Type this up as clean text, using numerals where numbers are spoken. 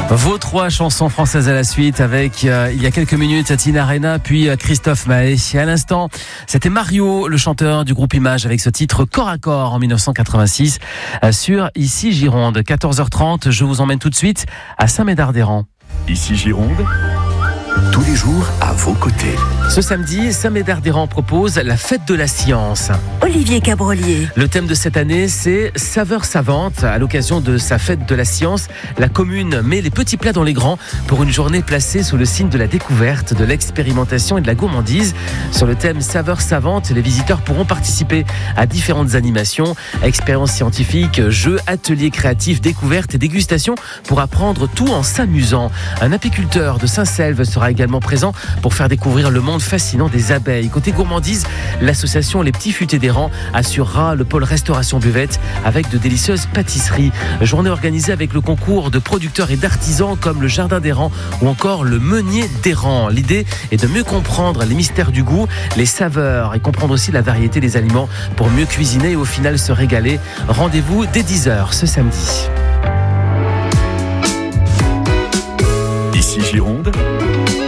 Vos 3 chansons françaises à la suite avec, il y a quelques minutes, Tina Arena, puis Christophe Maé. Et à l'instant, c'était Mario, le chanteur du groupe Image, avec ce titre Corps à Corps en 1986 sur Ici Gironde. 14h30, je vous emmène tout de suite à Saint-Médard-des-Rangs. Ici Gironde, tous les jours à vos côtés. Ce samedi, Saint-Médard-des-Rangs propose la fête de la science. Olivier Cabrolier. Le thème de cette année, c'est Saveurs savantes. À l'occasion de sa fête de la science, la commune met les petits plats dans les grands pour une journée placée sous le signe de la découverte, de l'expérimentation et de la gourmandise. Sur le thème Saveurs savantes, les visiteurs pourront participer à différentes animations, expériences scientifiques, jeux, ateliers créatifs, découvertes et dégustations pour apprendre tout en s'amusant. Un apiculteur de Saint-Selve sera également présent pour faire découvrir le monde fascinant des abeilles. Côté gourmandise, l'association Les Petits Futés des Rangs assurera le pôle restauration buvette avec de délicieuses pâtisseries. Journée organisée avec le concours de producteurs et d'artisans comme le Jardin des Rangs ou encore le Meunier des Rangs. L'idée est de mieux comprendre les mystères du goût, les saveurs et comprendre aussi la variété des aliments pour mieux cuisiner et au final se régaler. Rendez-vous dès 10h ce samedi. Ici Gironde,